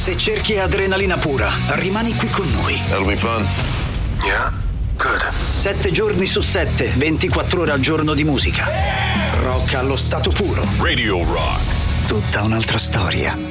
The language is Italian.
Se cerchi adrenalina pura, rimani qui con noi. That'll be fun. Yeah? Good. 7 giorni su 7, 24 ore al giorno di musica. Rock allo stato puro. Radio Rock. Tutta un'altra storia.